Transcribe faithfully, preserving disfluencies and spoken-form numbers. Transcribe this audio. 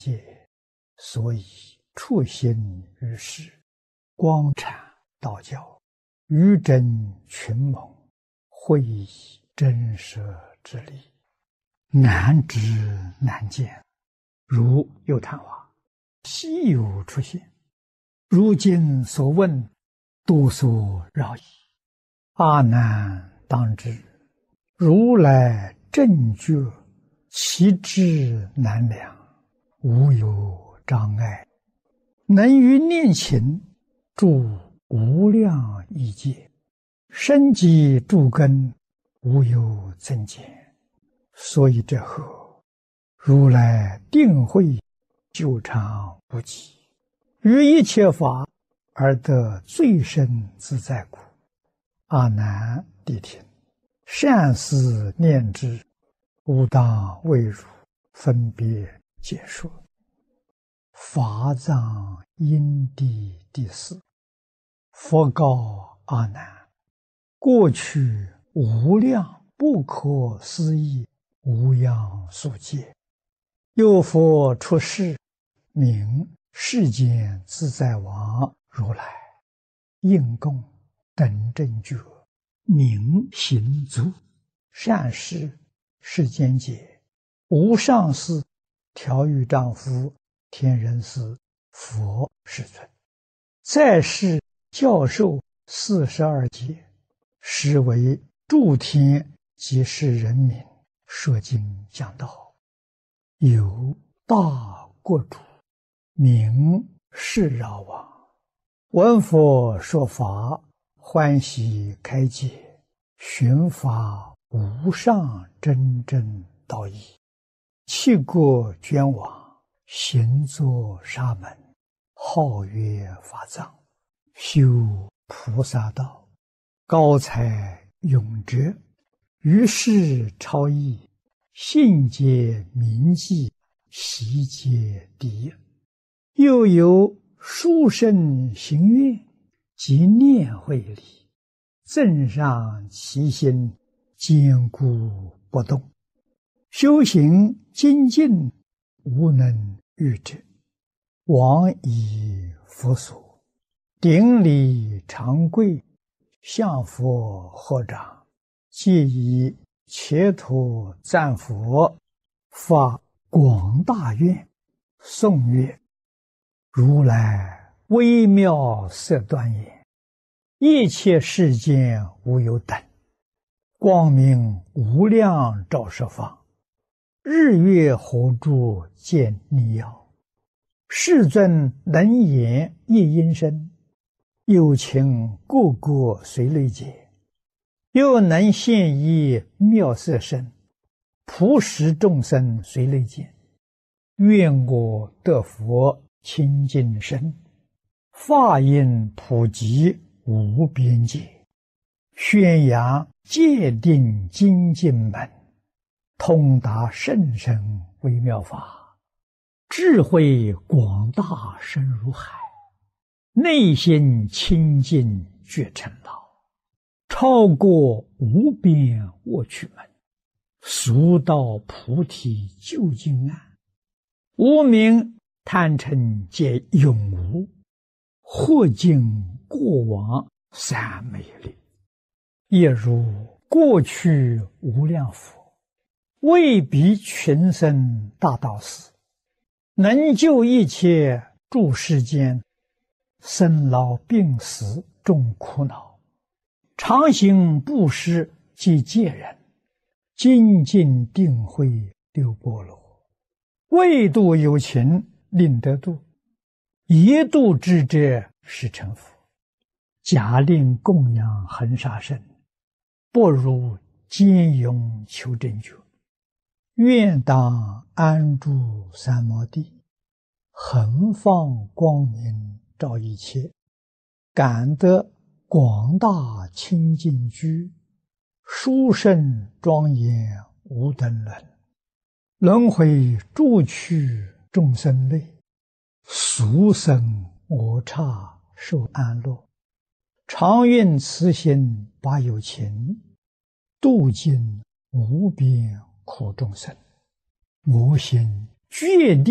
界，所以处心于世，光阐道教，于真群盟，会以真实之理，难知难见，如有昙花，稀有出现。如今所问，多所扰矣。阿难当知，如来正觉，其智难量，无有障碍，能于念勤住无量亿界，深积诸根，无有增减。所以这后，如来定慧久长不极，于一切法而得最深自在故。阿难谛听，善思念之，吾当为汝分别解说。法藏因地第四。佛告阿难：过去无量不可思议无量数劫，有佛出世，名世间自在王如来，应供等正觉，名行足，善事世间解，无上士，调御丈夫，天人师，佛世尊，在世教授四十二劫，实为诸天及世人民说经讲道。有大国主，名释饶王，闻佛说法，欢喜开解，寻法无上真正道义，弃国捐往，行作沙门，号曰法藏，修菩萨道，高才永哲，于世超逸，信解铭记，习皆第一。又有殊胜行愿及念慧力，增上其心，坚固不动，修行精进，无能御之。往以佛所，顶礼长跪，向佛合掌，皆以切土赞佛，发广大愿，颂曰：如来微妙色端严，一切世间无有等，光明无量照十方，日月火柱见逆耀，世尊能言一音声，有情个个随类解，又能现一妙色身，普使众生随类见。愿我得佛清净身，法音普及无边界，宣扬戒定精进门，通达甚深微妙法，智慧广大深如海，内心清净觉成道，超过无边卧趣门，速到菩提究竟岸，无明贪嗔皆永无，或尽过往三昧力。也如过去无量佛，为彼群生大道士，能救一切诸世间生老病死众苦恼，常行布施及戒人，精进定慧六波罗，为度有情令得度，一度之者是成佛。假令供养恒沙身，不如坚勇求真觉。愿当安住三摩地，恒放光明照一切，感得广大清净居，殊胜庄严无等伦。轮回诸趣众生类，俗生我刹受安乐。常愿慈心把有情，度尽无边苦众生。我心决定